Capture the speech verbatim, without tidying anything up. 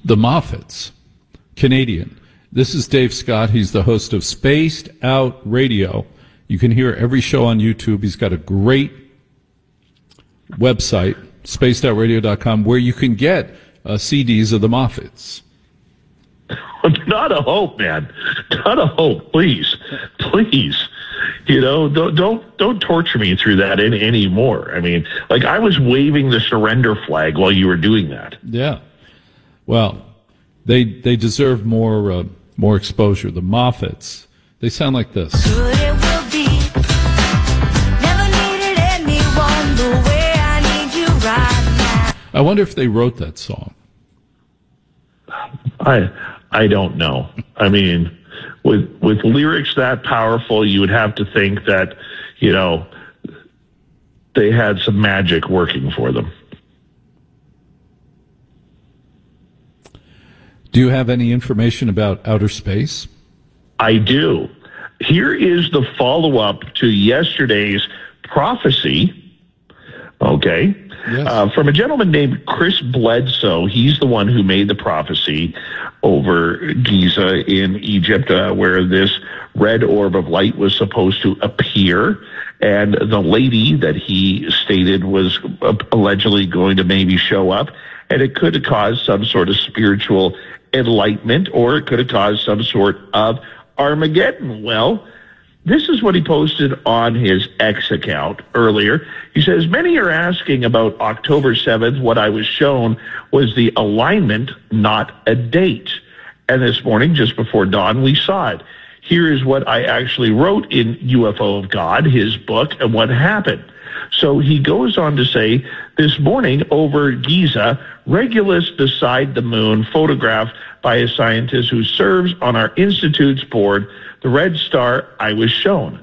the Moffats, Canadian. This is Dave Scott. He's the host of Spaced Out Radio. You can hear every show on YouTube. He's got a great website, spaced out radio dot com, where you can get uh, C Ds of the Moffats. Not a hope, man. Not a hope. Please, please. You know, don't don't don't torture me through that any anymore. I mean, like I was waving the surrender flag while you were doing that. Yeah. Well, they they deserve more uh, more exposure. The Moffats. They sound like this. Good it will be. Never needed anyone the way I need you right now. I wonder if they wrote that song. I I don't know. I mean, with with lyrics that powerful, you would have to think that, you know, they had some magic working for them. Do you have any information about outer space? I do. Here is the follow-up to yesterday's prophecy. Okay. Yes. Uh, from a gentleman named Chris Bledsoe. He's the one who made the prophecy over Giza in Egypt, uh, where this red orb of light was supposed to appear. And the lady that he stated was uh, allegedly going to maybe show up. And it could have caused some sort of spiritual enlightenment, or it could have caused some sort of Armageddon. Well, this is what he posted on his X account earlier. He says, many are asking about October seventh. What I was shown was the alignment, not a date. And this morning, just before dawn, we saw it. Here is what I actually wrote in U F O of God, his book, and what happened. So he goes on to say, this morning over Giza, Regulus beside the moon, photographed by a scientist who serves on our institute's board, the red star I was shown.